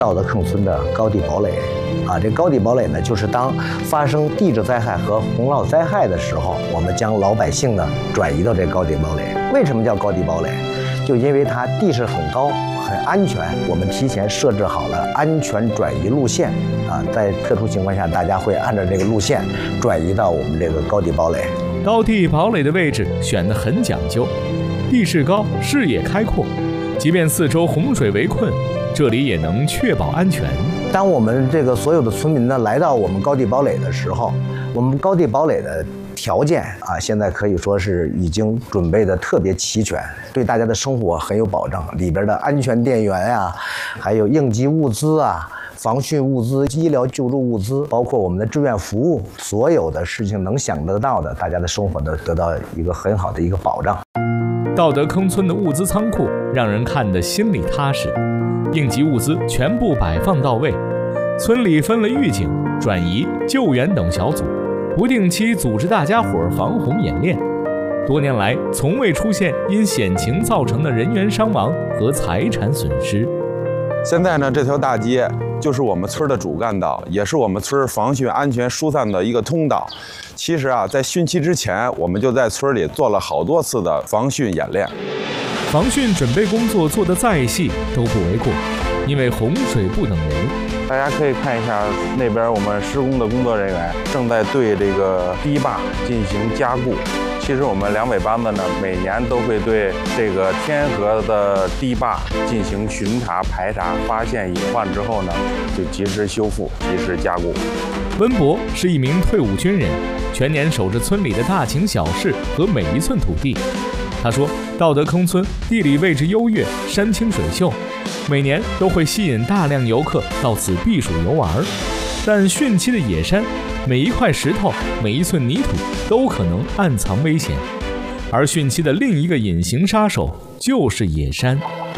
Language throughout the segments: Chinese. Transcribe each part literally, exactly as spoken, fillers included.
道德坑村的高地堡垒。啊，这高地堡垒呢，就是当发生地质灾害和洪涝灾害的时候，我们将老百姓呢转移到这高地堡垒。为什么叫高地堡垒？就因为它地势很高，很安全，我们提前设置好了安全转移路线啊，在特殊情况下，大家会按照这个路线转移到我们这个高地堡垒。 高地堡垒的位置选得很讲究，地势高，视野开阔，即便四周洪水围困，这里也能确保安全。 当我们这个所有的村民呢来到我们高地堡垒的时候，我们高地堡垒的条件啊，现在可以说是已经准备的特别齐全，对大家的生活很有保障。里边的安全电源啊，还有应急物资啊、防汛物资、医疗救助物资，包括我们的志愿服务，所有的事情能想得到的，大家的生活都得到一个很好的一个保障。 道德坑村的物资仓库让人看得心里踏实，应急物资全部摆放到位，村里分了预警、转移、救援等小组，不定期组织大家伙防洪演练。多年来，从未出现因险情造成的人员伤亡和财产损失。 现在呢，这条大街就是我们村的主干道，也是我们村防汛安全疏散的一个通道。其实啊，在汛期之前，我们就在村里做了好多次的防汛演练。 防汛准备工作做得再细都不为过，因为洪水不等人。 大家可以看一下那边我们施工的工作人员正在对这个堤坝进行加固。其实我们两尾班子呢，每年都会对这个天河的堤坝进行巡查排查，发现隐患之后呢，就及时修复、及时加固。 温博是一名退伍军人，全年守着村里的大情小事和每一寸土地。他说，道德坑村地理位置优越，山清水秀，每年都会吸引大量游客到此避暑游玩。但汛期的野山，每一块石头、每一寸泥土都可能暗藏危险，而汛期的另一个隐形杀手就是野山。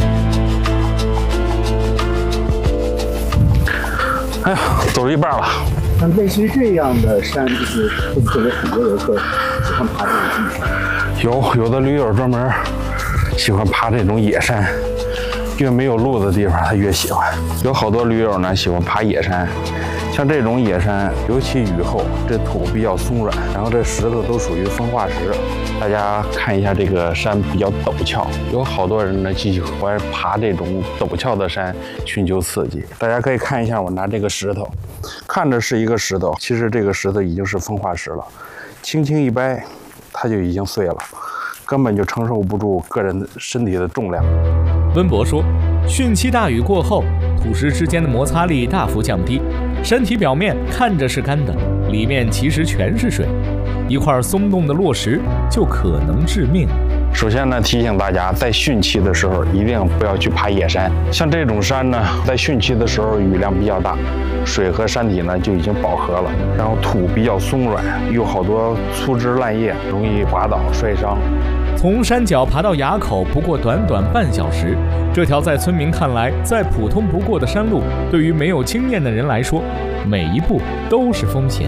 哎呀，走一半了。 那类似于这样的山，就是会不会有很多游客喜欢爬这种地方？ 有有的驴友专门喜欢爬这种野山，越没有路的地方他越喜欢。有好多驴友呢喜欢爬野山。像这种野山，尤其雨后，这土比较松软，然后这石头都属于风化石。大家看一下这个山比较陡峭，有好多人呢喜欢爬这种陡峭的山，寻求刺激。大家可以看一下，我拿这个石头，看着是一个石头，其实这个石头已经是风化石了，轻轻一掰，它就已经碎了，根本就承受不住个人身体的重量。 温博说，汛期大雨过后，土石之间的摩擦力大幅降低，山体表面看着是干的，里面其实全是水，一块松动的落石就可能致命。 首先呢，提醒大家，在汛期的时候一定不要去爬野山。像这种山呢，在汛期的时候雨量比较大，水和山体呢就已经饱和了，然后土比较松软，有好多粗枝烂叶，容易滑倒摔伤。 从山脚爬到垭口不过短短半小时，这条在村民看来再普通不过的山路，对于没有经验的人来说，每一步都是风险。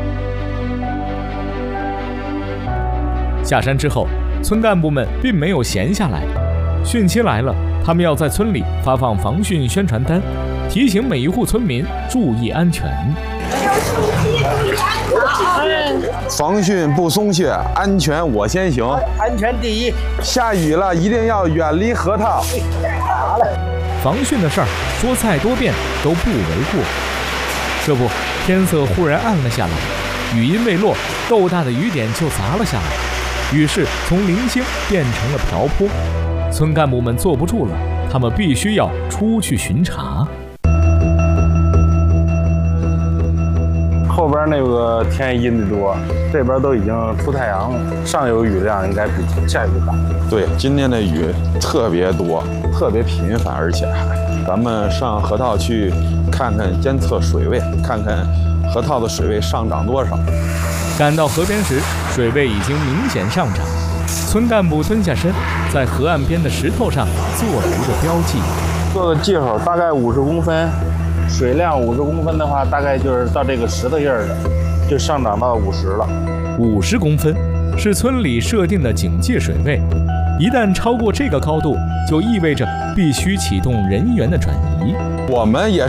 下山之后，村干部们并没有闲下来，汛期来了，他们要在村里发放防汛宣传单，提醒每一户村民注意安全。 防汛不松懈，安全我先行。 安全第一。 下雨了，一定要远离河套。 好嘞。 防汛的事儿说再多遍都不为过。这不，天色忽然暗了下来，雨音未落，豆大的雨点就砸了下来，雨势从零星变成了瓢泼。村干部们坐不住了，他们必须要出去巡查。 后边那个天阴的多，这边都已经出太阳了，上游雨量应该比下游大。 对，今天的雨特别多，特别频繁，而且还，咱们上河套去看看，监测水位，看看河套的水位上涨多少。 赶到河边时，水位已经明显上涨。村干部蹲下身，在河岸边的石头上做了一个标记， 做个记号，大概五十公分。水量五十公分的话，大概就是到这个石头印儿的，就上涨到五十了。 五十公分是村里设定的警戒水位， 一旦超过这个高度，就意味着必须启动人员的转移。 我们也